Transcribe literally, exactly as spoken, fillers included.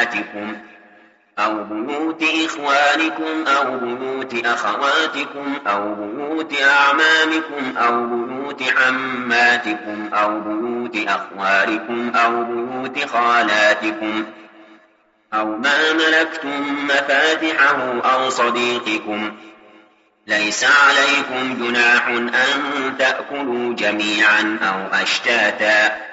أمهاتكم أو بيوت إخوانكم أو بيوت أخواتكم أو بيوت أعمامكم أو بيوت عماتكم أو بيوت أخوالكم أو بيوت خالاتكم أو ما ملكتم مفاتحه أو صديقكم. ليس عليكم جناح أن تأكلوا جميعا أو أشتاتا